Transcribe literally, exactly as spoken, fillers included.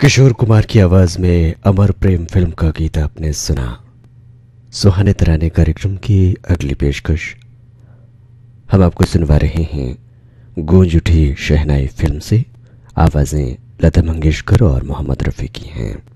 किशोर कुमार की आवाज में अमर प्रेम फिल्म का गीत आपने सुना। सुहाने तराने कार्यक्रम की अगली पेशकश हम आपको सुनवा रहे हैं गूंज उठी शहनाई फिल्म से। आवाजें लता मंगेशकर और मोहम्मद रफी की हैं।